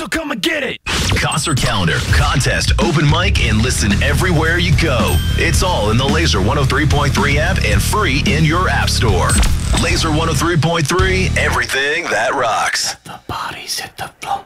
so come and get it. Concert calendar, contest, open mic, and listen everywhere you go. It's all in the Laser 103.3 app and free in your app store. Laser 103.3, everything that rocks. The bodies hit the floor.